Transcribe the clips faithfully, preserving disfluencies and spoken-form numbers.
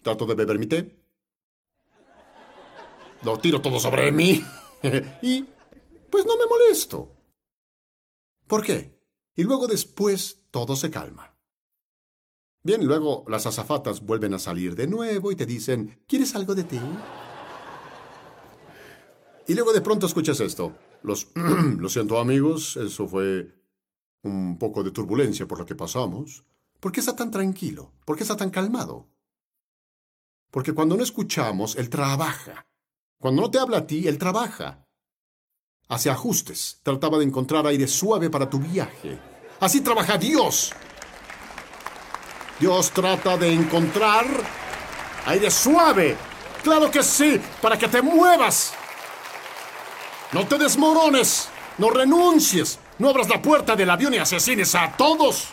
trato de beber mi té. Lo tiro todo sobre mí. Y pues no me molesto. ¿Por qué? Y luego después todo se calma. Bien, luego las azafatas vuelven a salir de nuevo y te dicen, ¿quieres algo de té? Y luego de pronto escuchas esto. Los, lo siento amigos, eso fue un poco de turbulencia por lo que pasamos. ¿Por qué está tan tranquilo? ¿Por qué está tan calmado? Porque cuando no escuchamos, él trabaja. Cuando no te habla a ti, él trabaja. Hace ajustes. Trataba de encontrar aire suave para tu viaje. Así trabaja Dios. Dios trata de encontrar aire suave. ¡Claro que sí! Para que te muevas. No te desmorones. No renuncies. No abras la puerta del avión y asesines a todos.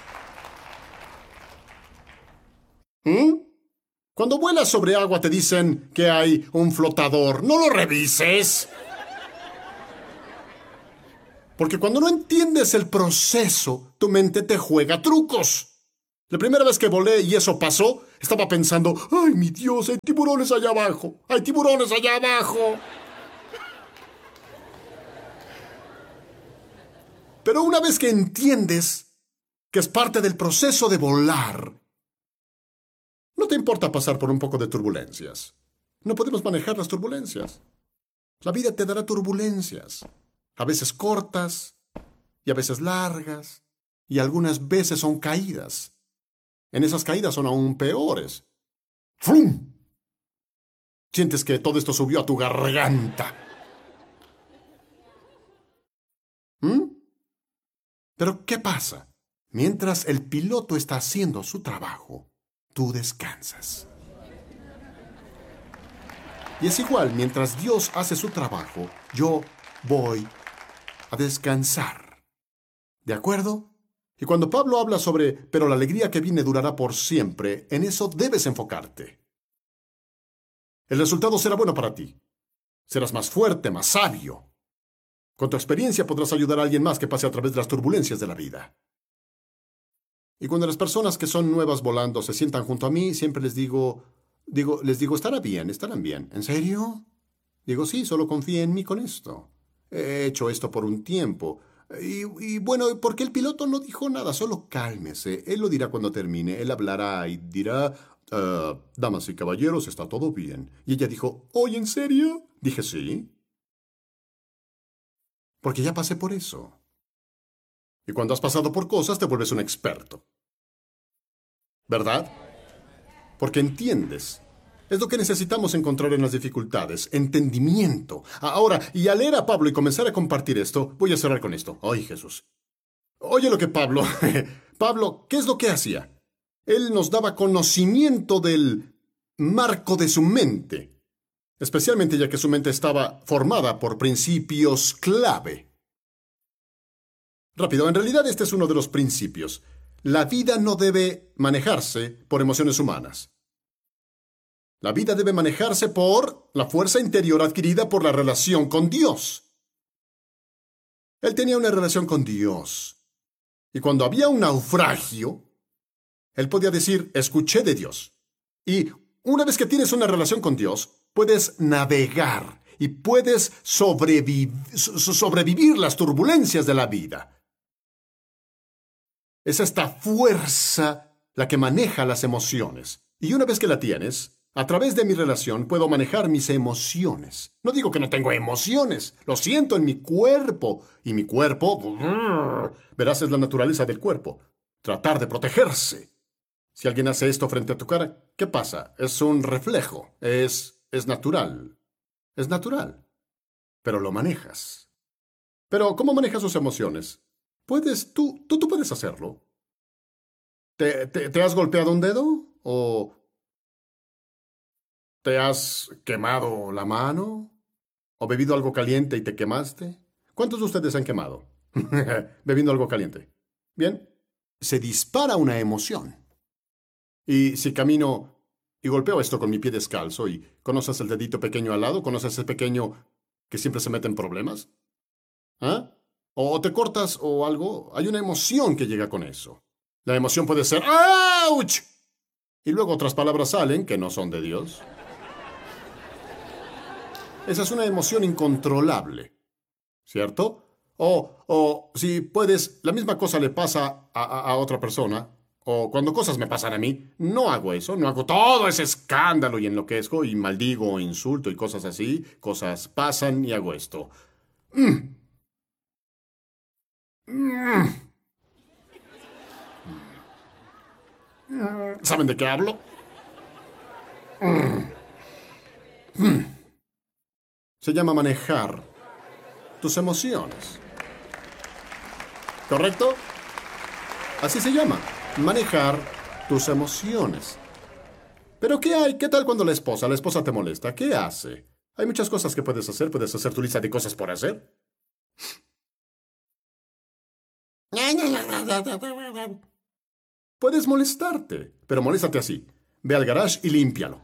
¿Mm? Cuando vuelas sobre agua te dicen que hay un flotador. ¡No lo revises! Porque cuando no entiendes el proceso, tu mente te juega trucos. La primera vez que volé y eso pasó, estaba pensando, ¡ay, mi Dios, hay tiburones allá abajo! ¡Hay tiburones allá abajo! Pero una vez que entiendes que es parte del proceso de volar, no te importa pasar por un poco de turbulencias. No podemos manejar las turbulencias. La vida te dará turbulencias. A veces cortas y a veces largas. Y algunas veces son caídas. En esas caídas son aún peores. ¡Frum! Sientes que todo esto subió a tu garganta. ¿Mm? Pero ¿qué pasa? Mientras el piloto está haciendo su trabajo, tú descansas. Y es igual, mientras Dios hace su trabajo, yo voy a descansar. ¿De acuerdo? Y cuando Pablo habla sobre, pero la alegría que viene durará por siempre, en eso debes enfocarte. El resultado será bueno para ti. Serás más fuerte, más sabio. Con tu experiencia podrás ayudar a alguien más que pase a través de las turbulencias de la vida. Y cuando las personas que son nuevas volando se sientan junto a mí, siempre les digo, digo, les digo, estará bien, estarán bien. ¿En serio? Digo, sí, solo confía en mí con esto. He hecho esto por un tiempo. Y, y bueno, ¿por qué el piloto no dijo nada? Solo cálmese. Él lo dirá cuando termine. Él hablará y dirá, uh, damas y caballeros, está todo bien. Y ella dijo, ¿oye, en serio? Dije, sí. Porque ya pasé por eso. Y cuando has pasado por cosas, te vuelves un experto. ¿Verdad? Porque entiendes. Es lo que necesitamos encontrar en las dificultades. Entendimiento. Ahora, y al leer a Pablo y comenzar a compartir esto, voy a cerrar con esto. ¡Ay, Jesús! Oye lo que Pablo... Pablo, ¿qué es lo que hacía? Él nos daba conocimiento del marco de su mente. Especialmente ya que su mente estaba formada por principios clave. Rápido, en realidad este es uno de los principios. La vida no debe manejarse por emociones humanas. La vida debe manejarse por la fuerza interior adquirida por la relación con Dios. Él tenía una relación con Dios. Y cuando había un naufragio, él podía decir, escuché de Dios. Y una vez que tienes una relación con Dios, puedes navegar y puedes sobreviv- sobrevivir las turbulencias de la vida. Es esta fuerza la que maneja las emociones. Y una vez que la tienes, a través de mi relación puedo manejar mis emociones. No digo que no tengo emociones, lo siento en mi cuerpo. Y mi cuerpo, verás, es la naturaleza del cuerpo. Tratar de protegerse. Si alguien hace esto frente a tu cara, ¿qué pasa? Es un reflejo, es, es natural. Es natural. Pero lo manejas. Pero, ¿cómo manejas sus emociones? Puedes, tú, tú, tú puedes hacerlo. ¿Te, te, ¿Te has golpeado un dedo? ¿O te has quemado la mano? ¿O bebido algo caliente y te quemaste? ¿Cuántos de ustedes han quemado? Bebiendo algo caliente. Bien, se dispara una emoción. Y si camino y golpeo esto con mi pie descalzo y conoces el dedito pequeño al lado, conoces ese pequeño que siempre se mete en problemas, ¿ah? O te cortas o algo, hay una emoción que llega con eso. La emoción puede ser ¡auch! Y luego otras palabras salen que no son de Dios. Esa es una emoción incontrolable, ¿cierto? O, o si puedes, la misma cosa le pasa a, a, a otra persona, o cuando cosas me pasan a mí, no hago eso, no hago todo ese escándalo y enloquezco y maldigo o insulto y cosas así. Cosas pasan y hago esto. Mm. Mm. ¿Saben de qué hablo? Mm. Mm. Se llama manejar tus emociones. ¿Correcto? Así se llama, manejar tus emociones. ¿Pero qué hay? ¿Qué tal cuando la esposa, la esposa te molesta? ¿Qué hace? Hay muchas cosas que puedes hacer. Puedes hacer tu lista de cosas por hacer. Puedes molestarte, pero moléstate así. Ve al garage y límpialo.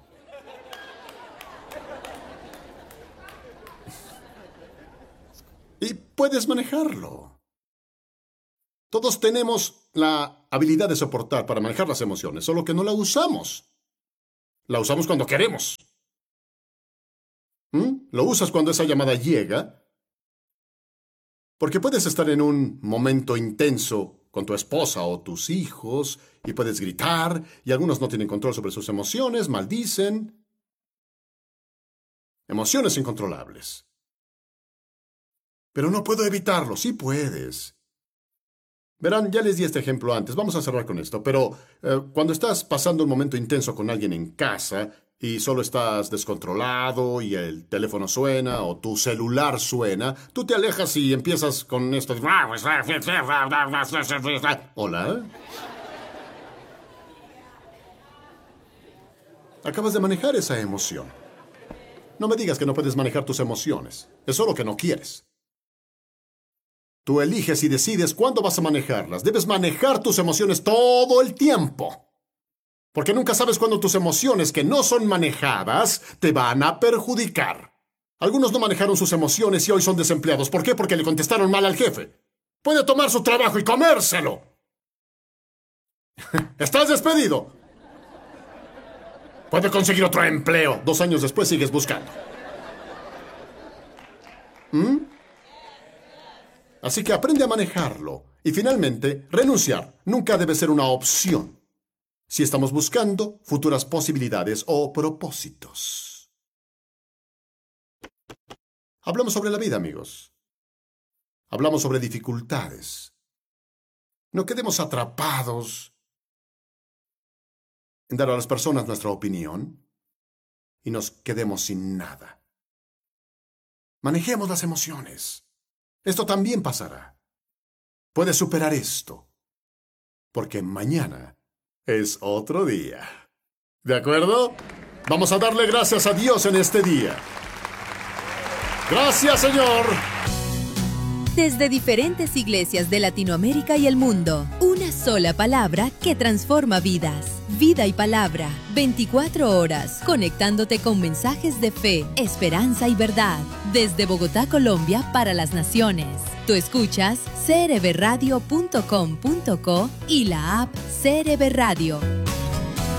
Y puedes manejarlo. Todos tenemos la habilidad de soportar para manejar las emociones, solo que no la usamos. La usamos cuando queremos. ¿Mm? Lo usas cuando esa llamada llega, porque puedes estar en un momento intenso con tu esposa o tus hijos y puedes gritar y algunos no tienen control sobre sus emociones, maldicen. Emociones incontrolables. Pero no puedo evitarlo. Sí puedes. Verán, ya les di este ejemplo antes. Vamos a cerrar con esto. Pero eh, cuando estás pasando un momento intenso con alguien en casa y solo estás descontrolado y el teléfono suena o tu celular suena, tú te alejas y empiezas con esto. Hola. Acabas de manejar esa emoción. No me digas que no puedes manejar tus emociones. Es solo que no quieres. Tú eliges y decides cuándo vas a manejarlas. Debes manejar tus emociones todo el tiempo. Porque nunca sabes cuándo tus emociones que no son manejadas te van a perjudicar. Algunos no manejaron sus emociones y hoy son desempleados. ¿Por qué? Porque le contestaron mal al jefe. Puede tomar su trabajo y comérselo. Estás despedido. Puede conseguir otro empleo. Dos años después sigues buscando. ¿Mm? Así que aprende a manejarlo. Y finalmente, renunciar nunca debe ser una opción si estamos buscando futuras posibilidades o propósitos. Hablamos sobre la vida, amigos. Hablamos sobre dificultades. No quedemos atrapados en dar a las personas nuestra opinión y nos quedemos sin nada. Manejemos las emociones. Esto también pasará. Puedes superar esto, porque mañana es otro día. ¿De acuerdo? Vamos a darle gracias a Dios en este día. ¡Gracias, Señor! Desde diferentes iglesias de Latinoamérica y el mundo, una sola palabra que transforma vidas. Vida y Palabra, veinticuatro horas, conectándote con mensajes de fe, esperanza y verdad. Desde Bogotá, Colombia, para las naciones. Tú escuchas c r b radio punto com punto co y la app C R B Radio.